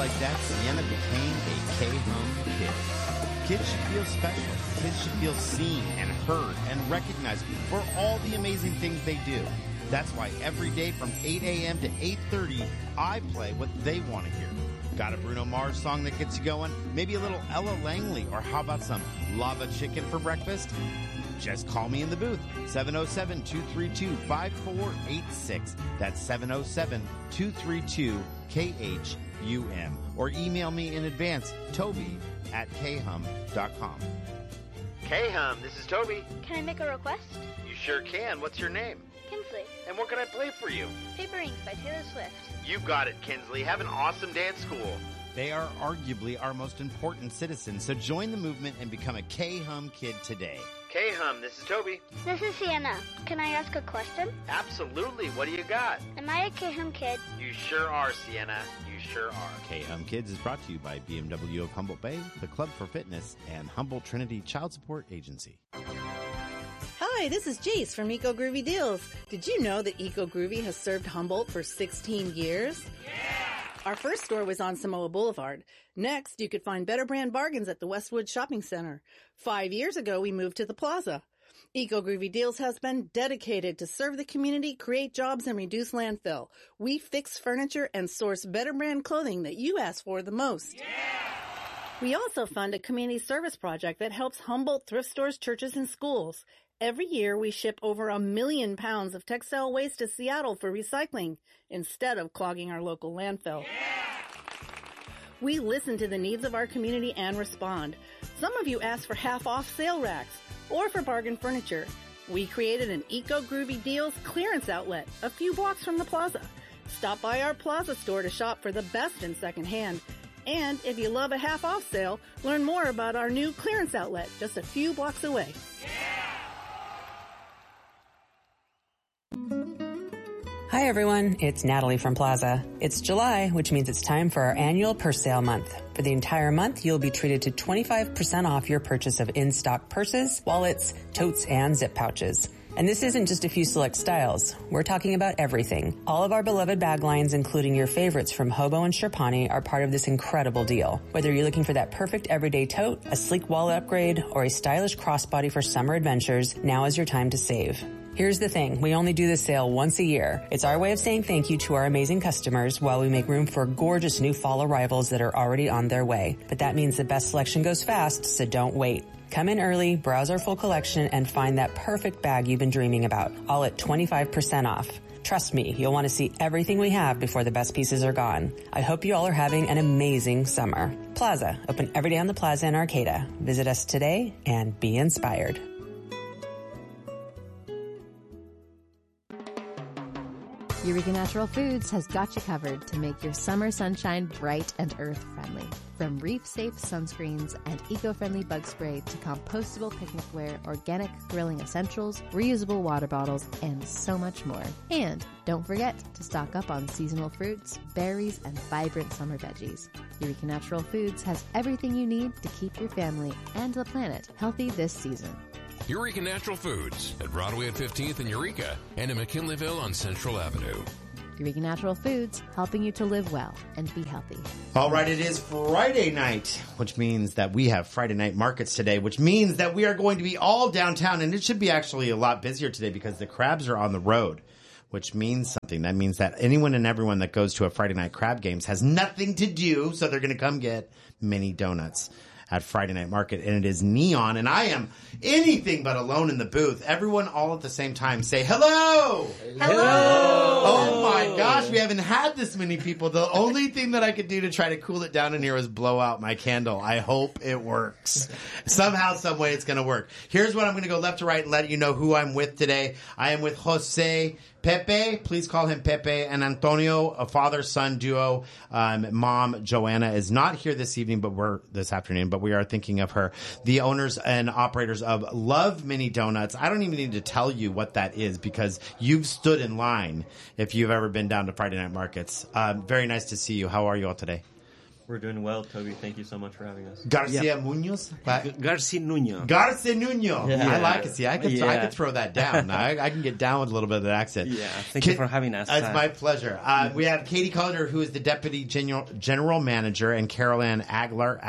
like that, Sienna became a K-Hum kid. Kids should feel special. Kids should feel seen and heard and recognized for all the amazing things they do. That's why every day from 8 a.m. to 8:30, I play what they want to hear. Got a Bruno Mars song that gets you going? Maybe a little Ella Langley, or how about some lava chicken for breakfast? Just call me in the booth, 707-232-5486. That's 707-232-KHUM. Or email me in advance, Toby@khum.com. K-Hum, this is Toby. Can I make a request? You sure can. What's your name? Kinsley. And what can I play for you? Paper Rings by Taylor Swift. You got it, Kinsley. Have an awesome day at school. They are arguably our most important citizens, so join the movement and become a K-Hum kid today. K-Hum, this is Toby. This is Sienna. Can I ask a question? Absolutely. What do you got? Am I a K-Hum kid? You sure are, Sienna. You sure are. K-Hum Kids is brought to you by BMW of Humboldt Bay, the Club for Fitness, and Humboldt Trinity Child Support Agency. Hi, this is Jace from Eco Groovy Deals. Did you know that Eco Groovy has served Humboldt for 16 years? Yeah! Our first store was on Samoa Boulevard. Next, you could find better brand bargains at the Westwood Shopping Center. 5 years ago, we moved to the Plaza. Eco Groovy Deals has been dedicated to serve the community, create jobs, and reduce landfill. We fix furniture and source better brand clothing that you ask for the most. Yeah! We also fund a community service project that helps Humboldt thrift stores, churches, and schools. Every year, we ship over 1 million pounds of textile waste to Seattle for recycling instead of clogging our local landfill. Yeah! We listen to the needs of our community and respond. Some of you ask for half-off sale racks or for bargain furniture. We created an Eco Groovy Deals clearance outlet a few blocks from the plaza. Stop by our plaza store to shop for the best in secondhand. And if you love a half-off sale, learn more about our new clearance outlet just a few blocks away. Yeah! Hi everyone, it's Natalie from Plaza. It's July, which means it's time for our annual purse sale month. For the entire month, you'll be treated to 25% off your purchase of in-stock purses, wallets, totes, and zip pouches. And this isn't just a few select styles. We're talking about everything. All of our beloved bag lines, including your favorites from Hobo and Sherpani, are part of this incredible deal. Whether you're looking for that perfect everyday tote, a sleek wallet upgrade, or a stylish crossbody for summer adventures, now is your time to save. Here's the thing, we only do this sale once a year. It's our way of saying thank you to our amazing customers while we make room for gorgeous new fall arrivals that are already on their way. But that means the best selection goes fast, so don't wait. Come in early, browse our full collection, and find that perfect bag you've been dreaming about, all at 25% off. Trust me, you'll want to see everything we have before the best pieces are gone. I hope you all are having an amazing summer. Plaza, open every day on the Plaza in Arcata. Visit us today and be inspired. Eureka Natural Foods has got you covered to make your summer sunshine bright and earth-friendly. From reef-safe sunscreens and eco-friendly bug spray to compostable picnicware, organic grilling essentials, reusable water bottles, and so much more. And don't forget to stock up on seasonal fruits, berries, and vibrant summer veggies. Eureka Natural Foods has everything you need to keep your family and the planet healthy this season. Eureka Natural Foods at Broadway at 15th in Eureka and in McKinleyville on Central Avenue. Eureka Natural Foods, helping you to live well and be healthy. All right, it is Friday night, which means that we have Friday night markets today, which means that we are going to be all downtown, and it should be actually a lot busier today because the crabs are on the road, which means something. That means that anyone and everyone that goes to a Friday night crab games has nothing to do, so they're going to come get mini donuts at Friday Night Market, and it is neon, and I am anything but alone in the booth. Everyone all at the same time say, hello! Hello! Oh my gosh, we haven't had this many people. The only thing that I could do to try to cool it down in here was blow out my candle. I hope it works. Somehow, some way it's going to work. Here's what I'm going to go left to right and let you know who I'm with today. I am with Jose Pepe, please call him Pepe, and Antonio, a father-son duo. Mom, Joanna, is not here this afternoon, but we are thinking of her. The owners and operators of Love Mini Donuts. I don't even need to tell you what that is because you've stood in line if you've ever been down to Friday Night Markets. Very nice to see you. How are you all today? We're doing well, Toby. Thank you so much for having us. Garcia Munoz? Garcia Nuno. Garcia Nuno. Yeah. I like it. See, I could throw that down. I can get down with a little bit of that accent. Yeah, thank you for having us. It's my pleasure. We have Katie Collender, who is the Deputy General Manager, and Carol Ann Agler.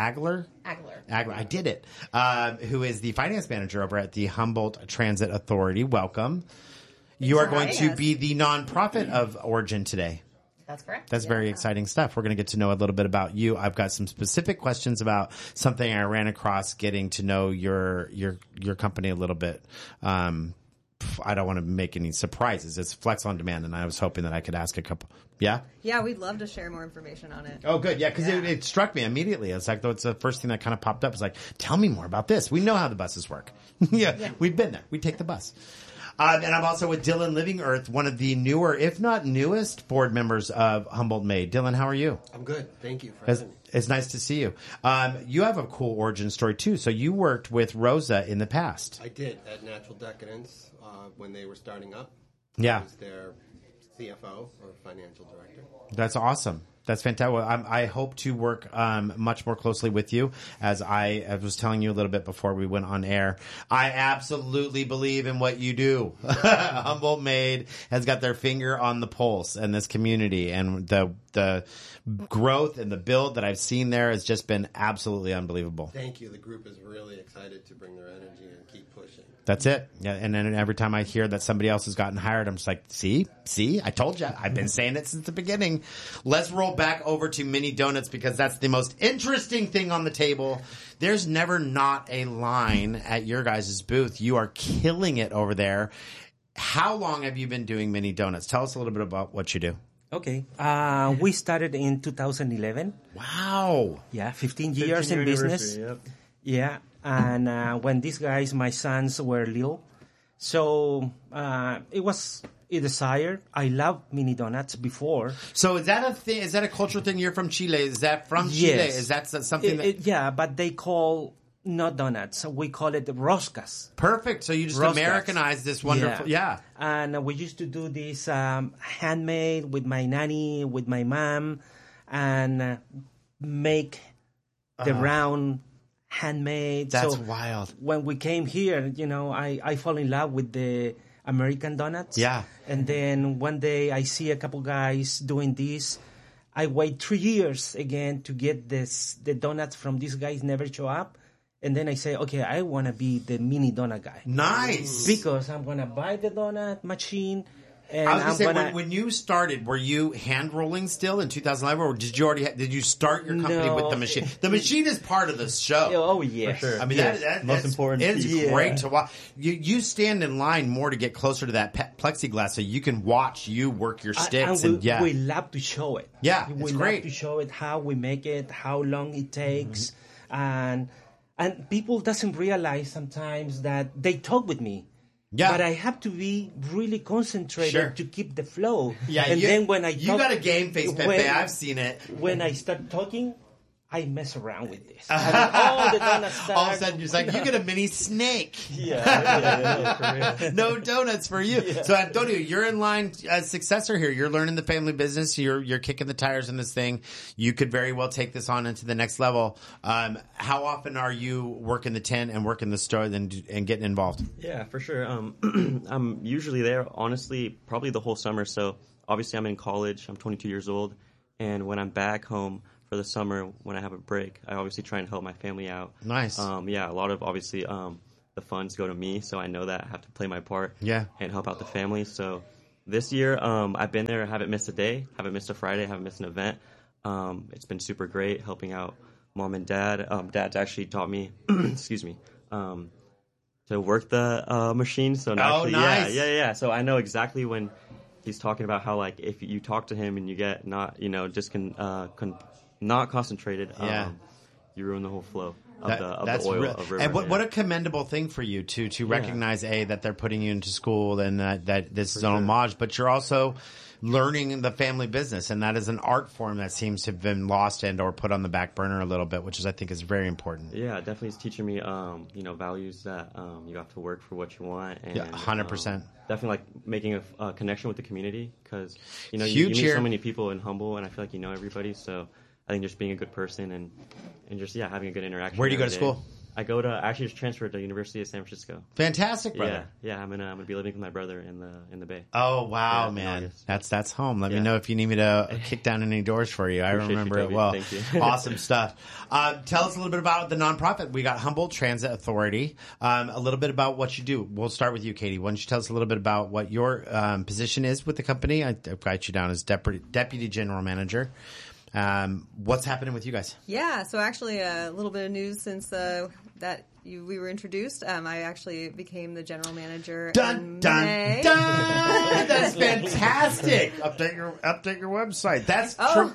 I did it. Who is the Finance Manager over at the Humboldt Transit Authority. Welcome. You are going to be the nonprofit of Origin today. That's correct. That's very exciting stuff. We're going to get to know a little bit about you. I've got some specific questions about something I ran across getting to know your company a little bit. I don't want to make any surprises. It's Flex on Demand, and I was hoping that I could ask a couple. Yeah? Yeah, we'd love to share more information on it. Oh, good. Yeah, because it struck me immediately. It's like, it's the first thing that kind of popped up. It's like, tell me more about this. We know how the buses work. yeah, we've been there. We take the bus. And I'm also with Dylan Living Earth, one of the newer, if not newest, board members of Humboldt Made. Dylan, how are you? I'm good. Thank you for having me. It's nice to see you. You have a cool origin story, too. So you worked with Rosa in the past. I did at Natural Decadence when they were starting up. Yeah. I was their CFO or financial director. That's awesome. That's fantastic. Well, I hope to work much more closely with you. As I was telling you a little bit before we went on air, I absolutely believe in what you do. Humboldt Made has got their finger on the pulse in this community, and the growth and the build that I've seen there has just been absolutely unbelievable. Thank you. The group is really excited to bring their energy and keep pushing. That's it. Yeah, and then every time I hear that somebody else has gotten hired, I'm just like, see, I told you. I've been saying it since the beginning. Let's roll back over to Mini Donuts because that's the most interesting thing on the table. There's never not a line at your guys' booth. You are killing it over there. How long have you been doing Mini Donuts? Tell us a little bit about what you do. Okay. We started in 2011. Wow. Yeah, 15 years in business. Yep. Yeah. And when these guys, my sons, were little, so it was a desire. I loved Mini Donuts before. So is that a thing? Is that a cultural thing? You're from Chile. Is that from Chile? Yes. Is that something yeah, but they call not donuts. We call it roscas. Perfect. So you just Roscas. Americanized this wonderful. Yeah. And we used to do this handmade with my nanny, with my mom, and make the round handmade. That's so wild. When we came here, I fall in love with the American donuts. Yeah. And then one day I see a couple guys doing this. I wait 3 years again to get the donuts from these guys never show up. And then I say, okay, I want to be the mini donut guy. Nice. Because I'm going to buy the donut machine. And I was going to say, when you started, were you hand rolling still in 2011, or did you start your company with the machine? The machine is part of the show. Oh, yes. For sure. I mean, that's most important. It's great to watch. You stand in line more to get closer to that plexiglass so you can watch you work your sticks. And we love to show it. Yeah, we it's love great. to show it, how we make it, how long it takes. And people doesn't realize sometimes that they talk with me. Yeah. But I have to be really concentrated to keep the flow. Yeah, and then when I you got a game face, Pepe. I've seen it. When I start talking, I mess around with this. All the donuts start. All of a sudden, you're like, you get a mini snake. Yeah. No donuts for you. Yeah. So, Antonio, you're in line as successor here. You're learning the family business. You're kicking the tires in this thing. You could very well take this on into the next level. How often are you working the tent and working the store and getting involved? Yeah, for sure. I'm usually there, honestly, probably the whole summer. So, obviously, I'm in college. I'm 22 years old. And when I'm back home for the summer, when I have a break, I obviously try and help my family out. Nice. Yeah, a lot of, obviously, the funds go to me, so I know that I have to play my part and help out the family. So this year, I've been there, haven't missed a day, haven't missed a Friday, haven't missed an event. It's been super great helping out mom and dad. Dad's actually taught me, excuse me, to work the machine. So naturally, nice. Yeah. So I know exactly when he's talking about how, like, if you talk to him and you get not, not concentrated, you ruin the whole flow of the oil of river. And what a commendable thing for you to recognize that they're putting you into school and that this is an homage, but you're also learning the family business, and that is an art form that seems to have been lost and or put on the back burner a little bit, which I think is very important. Yeah, definitely, it's teaching me values that you have to work for what you want. And 100%. Definitely like making a connection with the community, because you Huge meet here. so many people in Humboldt, and I feel like you know everybody. So I think just being a good person and just having a good interaction. Where do you go to every school? day. I go to actually just transferred to the University of San Francisco. Fantastic, brother. Yeah. I'm gonna be living with my brother in the Bay. Oh wow, man, that's home. Let me know if you need me to kick down any doors for you. I remember it well. Thank you. Awesome stuff. Tell us a little bit about the nonprofit. We got Humboldt Transit Authority. A little bit about what you do. We'll start with you, Katie. Why don't you tell us a little bit about what your position is with the company? I've got you down as deputy general manager. What's happening with you guys? Yeah, so actually a little bit of news since we were introduced. I actually became the general manager in May. That's fantastic. Update your website. That's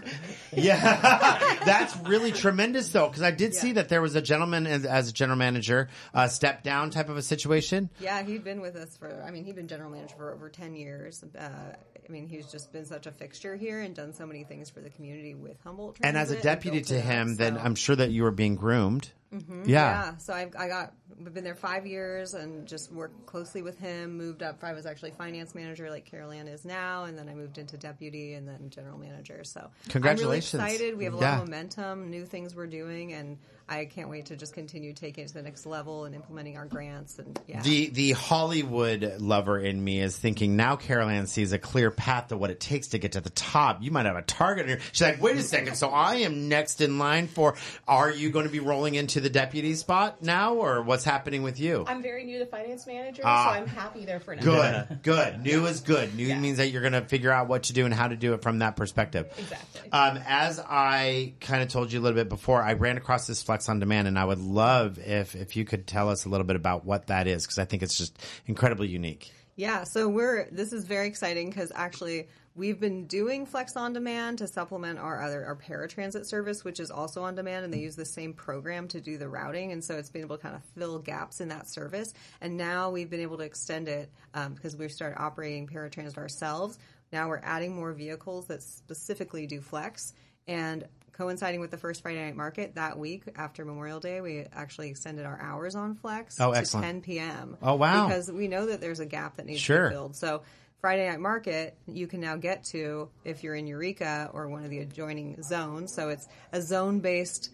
that's really tremendous though, because I did see that there was a gentleman as a general manager step down type of a situation. Yeah, he'd been with us he'd been general manager for over 10 years. He's just been such a fixture here and done so many things for the community with Humboldt Transit. And as a deputy to him, then I'm sure that you were being groomed. Mm-hmm. Yeah. So we've been there 5 years and just worked closely with him, moved up. I was actually finance manager like Carol Ann is now, and then I moved into deputy and then general manager. So congratulations. I'm really excited. We have a lot of momentum, new things we're doing, and I can't wait to just continue taking it to the next level and implementing our grants. And the Hollywood lover in me is thinking now Carol Ann sees a clear path to what it takes to get to the top. You might have a target here. She's like, wait a second. So I am next in line are you going to be rolling into the deputy spot now, or what's happening with you? I'm very new to finance manager, so I'm happy there for now. Good. New is good. New means that you're going to figure out what to do and how to do it from that perspective. Exactly. As I kind of told you a little bit before, I ran across this Flex on Demand, and I would love if you could tell us a little bit about what that is, because I think it's just incredibly unique. Yeah, so this is very exciting because actually we've been doing Flex on Demand to supplement our paratransit service, which is also on demand, and they use the same program to do the routing, and so it's been able to kind of fill gaps in that service. And now we've been able to extend it because we've started operating paratransit ourselves. Now we're adding more vehicles that specifically do Flex, and coinciding with the first Friday night market that week after Memorial Day, we actually extended our hours on Flex to 10 p.m. Oh, wow. Because we know that there's a gap that needs to be filled. So Friday night market, you can now get to if you're in Eureka or one of the adjoining zones. So it's a zone-based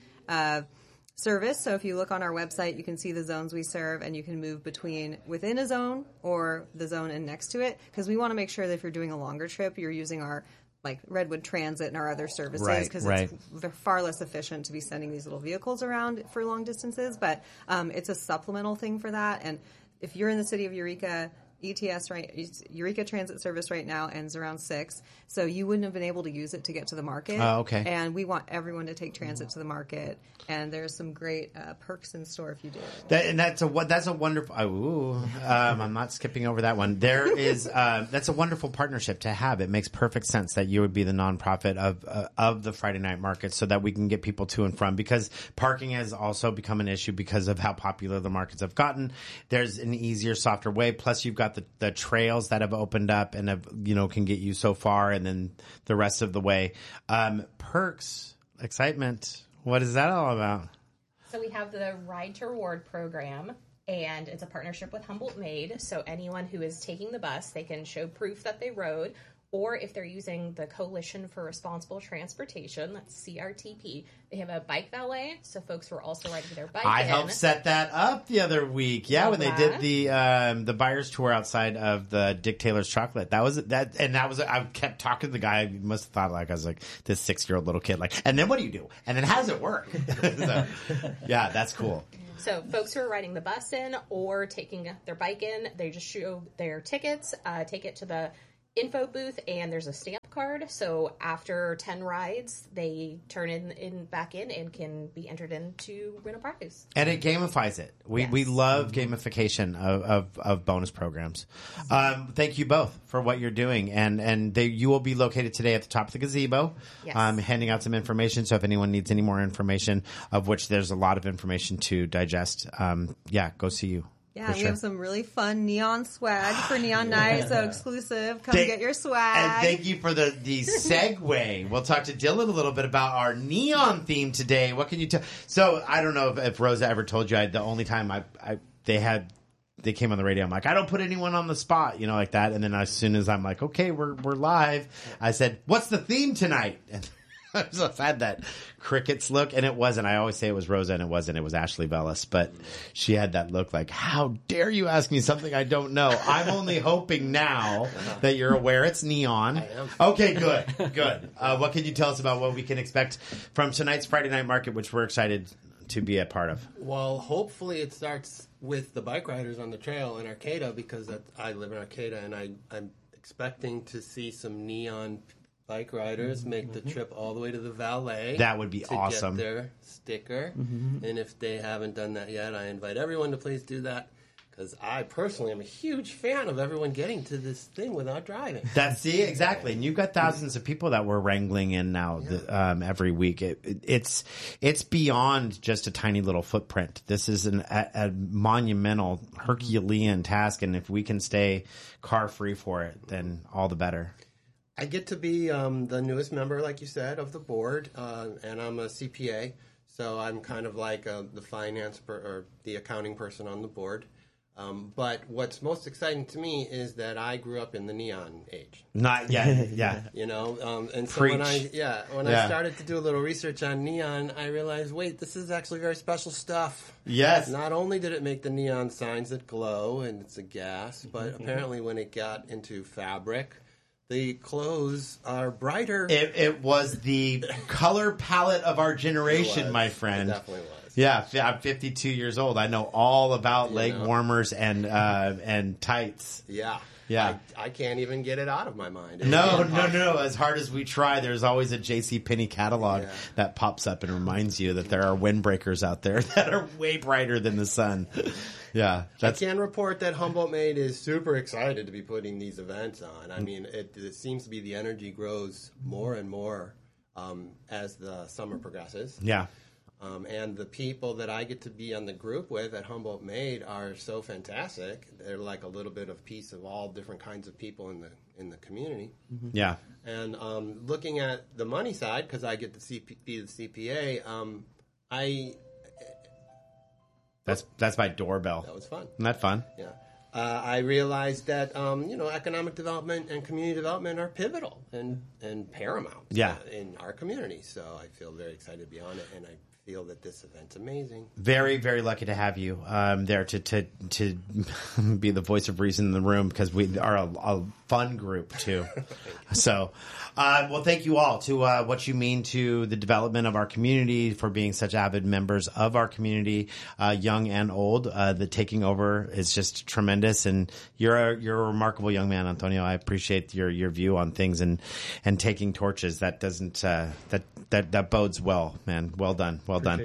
service. So if you look on our website, you can see the zones we serve, and you can move within a zone or the zone and next to it, because we want to make sure that if you're doing a longer trip, you're using our Redwood Transit and our other services, because it's far less efficient to be sending these little vehicles around for long distances. But it's a supplemental thing for that. And if you're in the city of Eureka, Eureka Transit Service right now ends around 6, so you wouldn't have been able to use it to get to the market. Oh, okay. And we want everyone to take transit to the market, and there's some great perks in store if you do. That's a wonderful. I'm not skipping over that one. There is that's a wonderful partnership to have. It makes perfect sense that you would be the nonprofit of the Friday night market, so that we can get people to and from, because parking has also become an issue because of how popular the markets have gotten. There's an easier, softer way. Plus, you've got the trails that have opened up and have, can get you so far, and then the rest of the way. Perks, excitement. What is that all about? So we have the Ride to Reward program, and it's a partnership with Humboldt Made. So anyone who is taking the bus, they can show proof that they rode, or if they're using the Coalition for Responsible Transportation, that's CRTP, they have a bike valet, so folks who are also riding their bike I helped set that up the other week. Yeah, when they did the buyer's tour outside of the Dick Taylor's Chocolate. I kept talking to the guy. I must have thought I was like this 6-year-old little kid. And then what do you do? And then how does it work? So, yeah, that's cool. So folks who are riding the bus in or taking their bike in, they just show their tickets, take it to the info booth, and there's a stamp card. So after 10 rides, they turn back in and can be entered in to win a prize. And it gamifies it. We love gamification of bonus programs. Thank you both for what you're doing. And you will be located today at the top of the gazebo, handing out some information. So if anyone needs any more information, of which there's a lot of information to digest, go see you. Yeah, we have some really fun neon swag for Neon Night, so exclusive. Come get your swag. And thank you for the segue. We'll talk to Dylan a little bit about our neon theme today. What can you tell? So I don't know if Rosa ever told you, the only time they came on the radio, I'm like, I don't put anyone on the spot, like that. And then as soon as I'm like, okay, we're live, I said, what's the theme tonight? I've had that crickets look, and it wasn't. I always say it was Rosa, and it wasn't. It was Ashley Velas, but she had that look like, how dare you ask me something I don't know? I'm only hoping now that you're aware it's neon. I am. Okay, good. What can you tell us about what we can expect from tonight's Friday Night Market, which we're excited to be a part of? Well, hopefully it starts with the bike riders on the trail in Arcata, because I live in Arcata, and I'm expecting to see some neon bike riders make the trip all the way to the Valet. That would be awesome. To get their sticker. And if they haven't done that yet, I invite everyone to please do that, because I personally am a huge fan of everyone getting to this thing without driving. See, exactly. And you've got thousands of people that we're wrangling in now every week. It's beyond just a tiny little footprint. This is a monumental Herculean task, and if we can stay car-free for it, then all the better. I get to be the newest member, like you said, of the board, and I'm a CPA, so I'm kind of like the finance or the accounting person on the board. But what's most exciting to me is that I grew up in the neon age. Not yet, yeah. You know, and so Preach. when I started to do a little research on neon, I realized, wait, this is actually very special stuff. Yes. Not only did it make the neon signs that glow, and it's a gas, but apparently when it got into fabric, the clothes are brighter. It was the color palette of our generation, my friend. It definitely was. Yeah, I'm 52 years old. I know all about leg warmers and tights. Yeah. Yeah. I can't even get it out of my mind. No. As hard as we try, there's always a JCPenney catalog that pops up and reminds you that there are windbreakers out there that are way brighter than the sun. Yeah. I can report that Humboldt Made is super excited to be putting these events on. I mean, it seems to be the energy grows more and more as the summer progresses. Yeah. And the people that I get to be on the group with at Humboldt Made are so fantastic. They're like a little bit of piece of all different kinds of people in the community. Yeah. And looking at the money side, because I get to be the CPA, That's my doorbell. That was fun. Isn't that fun? Yeah. I realized that economic development and community development are pivotal and paramount in our community. So I feel very excited to be on it, and I feel that this event's amazing. Very, very lucky to have you there to be the voice of reason in the room, because we are a fun group too. So, well, thank you all to what you mean to the development of our community, for being such avid members of our community, young and old. The taking over is just tremendous, and you're a remarkable young man, Antonio. I appreciate your view on things and taking torches. That doesn't that bodes well, man. Well done.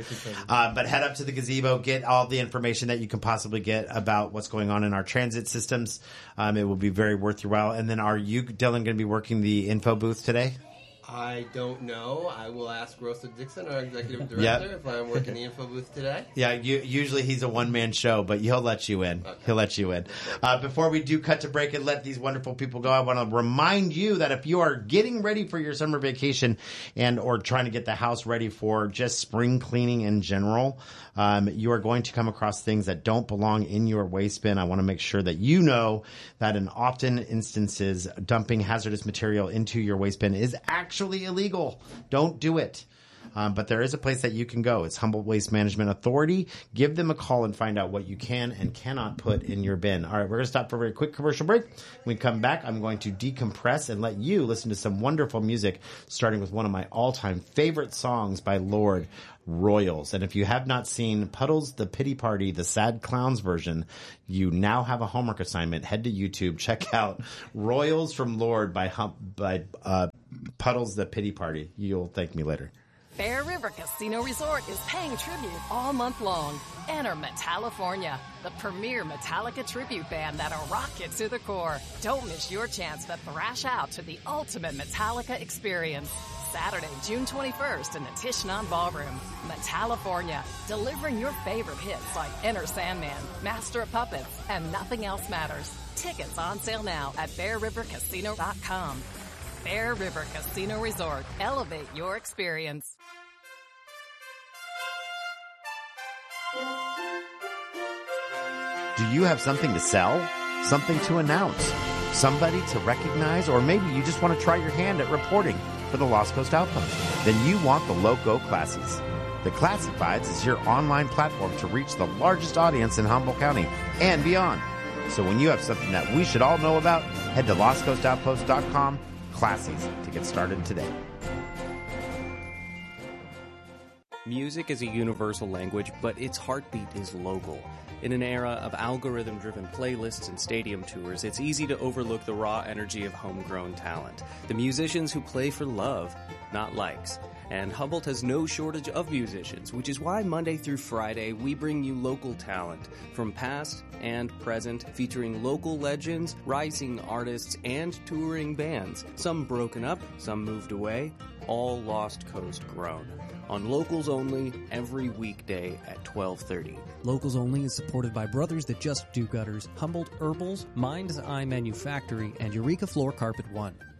But head up to the gazebo, get all the information that you can possibly get about what's going on in our transit systems. It will be very worth your while. And then, are you, Dylan, going to be working the info booth today? I don't know. I will ask Rosa Dixon, our executive director, if I'm working the info booth today. Yeah, usually he's a one-man show, but he'll let you in. Okay. He'll let you in. Before we do cut to break and let these wonderful people go, I want to remind you that if you are getting ready for your summer vacation and or trying to get the house ready for just spring cleaning in general, you are going to come across things that don't belong in your waste bin. I want to make sure that you know that in often instances, dumping hazardous material into your waste bin is actually illegal. Don't do it. But there is a place that you can go. It's Humboldt Waste Management Authority. Give them a call and find out what you can and cannot put in your bin. All right, we're going to stop for a very quick commercial break. When we come back, I'm going to decompress and let you listen to some wonderful music, starting with one of my all-time favorite songs by Lorde, Royals. And if you have not seen Puddles the Pity Party, the Sad Clowns version, you now have a homework assignment. Head to YouTube. Check out Royals from Lorde by Puddles the Pity Party. You'll thank me later. Bear River Casino Resort is paying tribute all month long. Enter Metallifornia, the premier Metallica tribute band that'll rock it to the core. Don't miss your chance to thrash out to the ultimate Metallica experience. Saturday, June 21st in the Tishnan Ballroom. Metallifornia, delivering your favorite hits like Enter Sandman, Master of Puppets, and Nothing Else Matters. Tickets on sale now at BearRiverCasino.com. Bear River Casino Resort. Elevate your experience. Do you have something to sell? Something to announce? Somebody to recognize? Or maybe you just want to try your hand at reporting for the Lost Coast Outpost? then you want the Loco Classies. The Classifieds is your online platform to reach the largest audience in Humboldt County and beyond. So when you have something that we should all know about, head to LostCoastOutpost.com Classies to get started today. Music is a universal language, but its heartbeat is local. In an era of algorithm-driven playlists and stadium tours, it's easy to overlook the raw energy of homegrown talent. The musicians who play for love, not likes. And Humboldt has no shortage of musicians, which is why Monday through Friday we bring you local talent from past and present, featuring local legends, rising artists, and touring bands. Some broken up, some moved away, all Lost Coast grown. On Locals Only, every weekday at 12:30. Locals Only is supported by Brothers That Just Do Gutters, Humboldt Herbals, Mind's Eye Manufactory, and Eureka Floor Carpet One.